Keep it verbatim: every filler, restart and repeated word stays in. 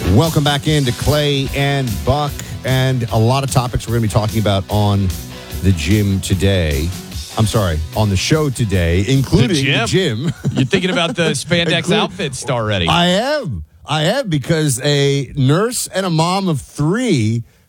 Welcome back into Clay and Buck, and a lot of topics we're going to be talking about on the gym today. I'm sorry, on the show today, including the gym. The gym. You're thinking about the spandex outfits already. I am. I am, because a nurse and a mom of three